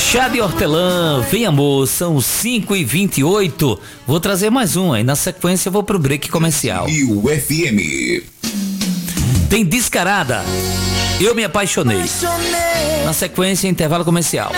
Chá de hortelã, vem amor, são 5h28. Vou trazer mais um, aí na sequência eu vou pro break comercial. E o FM. Tem Descarada, Eu Me Apaixonei. Na sequência, intervalo comercial.